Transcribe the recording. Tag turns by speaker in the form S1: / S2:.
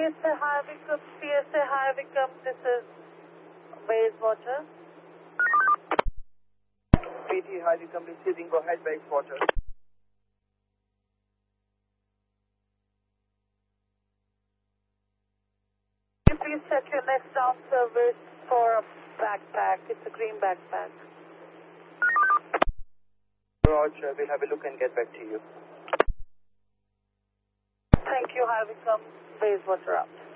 S1: PSA High Wickham, this is Bayswater.
S2: PT High Wickham receiving, go ahead, Bayswater.
S1: Please check your next down service for a backpack. It's a green backpack.
S2: Roger, we'll have a look and get back to you.
S1: Thank you, High Wickham, Bayswater up.